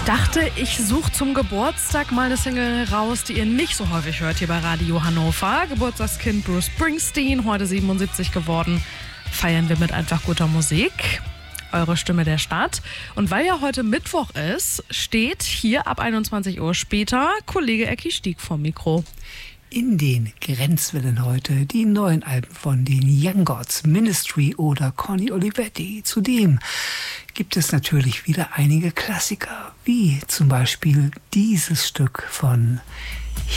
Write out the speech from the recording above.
Dachte, ich suche zum Geburtstag mal eine Single raus, die ihr nicht so häufig hört hier bei Radio Hannover. Geburtstagskind Bruce Springsteen, heute 77 geworden. Feiern wir mit einfach guter Musik. Eure Stimme der Stadt. Und weil ja heute Mittwoch ist, steht hier ab 21 Uhr später Kollege Ecki Stieg vorm Mikro. In den Grenzwellen heute die neuen Alben von den Young Gods, Ministry oder Connie Olivetti. Zudem gibt es natürlich wieder einige Klassiker, wie zum Beispiel dieses Stück von